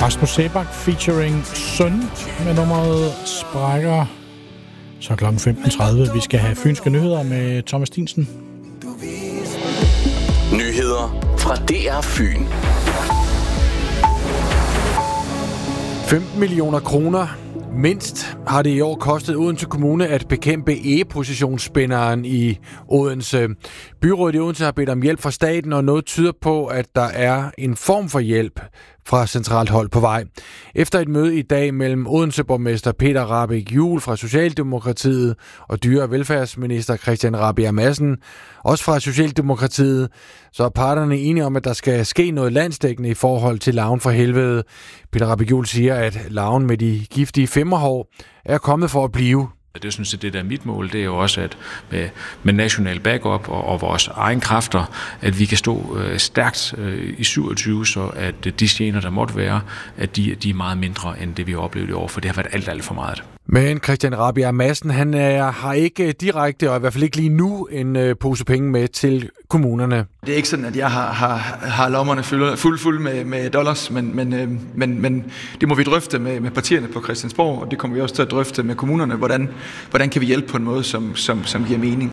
Rasmus Seebach featuring Søn med nummeret Sprækker. Så kl. 15.30. Vi skal have fynske nyheder med Thomas Dinsen. Nyheder fra DR Fyn. 15 millioner kroner mindst har det i år kostet Odense Kommune at bekæmpe egepositionsspænderen i Odense. Byrådet i Odense har bedt om hjælp fra staten, og noget tyder på, at der er en form for hjælp fra centralt hold på vej. Efter et møde i dag mellem Odense-borgmester Peter Rahbæk-Juel fra Socialdemokratiet og dyre- og velfærdsminister Christian Rabjerg Madsen, også fra Socialdemokratiet, så er parterne enige om, at der skal ske noget landsdækkende i forhold til larven for helvede. Peter Rahbæk-Juel siger, at larven med de giftige femmerhår er kommet for at blive. Det synes jeg, det der er mit mål, det er jo også, at med national backup og vores egen kræfter, at vi kan stå stærkt i 27, så at de gener, der måtte være, at de er meget mindre end det, vi har oplevet i år, for det har været alt for meget. Men Christian Rabjerg Madsen, han har ikke direkte, og i hvert fald ikke lige nu, en pose penge med til kommunerne. Det er ikke sådan, at jeg har lommerne fuld med dollars, men det må vi drøfte med partierne på Christiansborg, og det kommer vi også til at drøfte med kommunerne, hvordan kan vi hjælpe på en måde, som giver mening.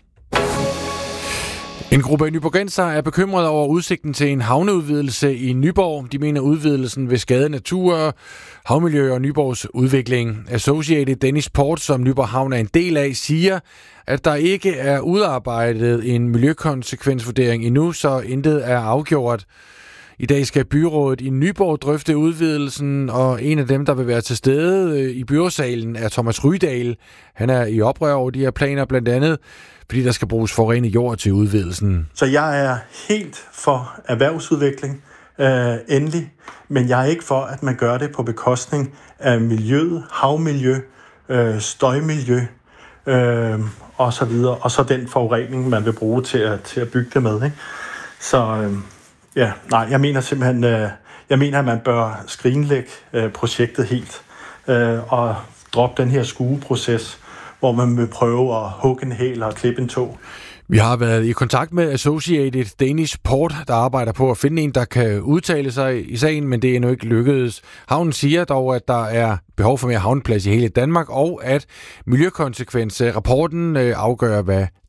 En gruppe nyborgensere er bekymrede over udsigten til en havneudvidelse i Nyborg. De mener, udvidelsen vil skade natur, havmiljø og Nyborgs udvikling. Associated Danish Port, som Nyborg Havn er en del af, siger, at der ikke er udarbejdet en miljøkonsekvensvurdering endnu, så intet er afgjort. I dag skal byrådet i Nyborg drøfte udvidelsen, og en af dem, der vil være til stede i byrådssalen, er Thomas Rydahl. Han er i oprør over de her planer, blandt andet fordi der skal bruges forurenet jord til udvidelsen. Så jeg er helt for erhvervsudvikling, endelig, men jeg er ikke for, at man gør det på bekostning af miljøet, havmiljø, støjmiljø og så videre, og så den forurening, man vil bruge til at bygge det med, ikke? Så jeg mener simpelthen, at man bør skrinlægge projektet helt og droppe den her skueproces, hvor man vil prøve at hugge en hæl og klippe en tå. Vi har været i kontakt med Associated Danish Port, der arbejder på at finde en, der kan udtale sig i sagen, men det er endnu ikke lykkedes. Havnen siger dog, at der er behov for mere havneplads i hele Danmark, og at miljøkonsekvensrapporten afgør, hvad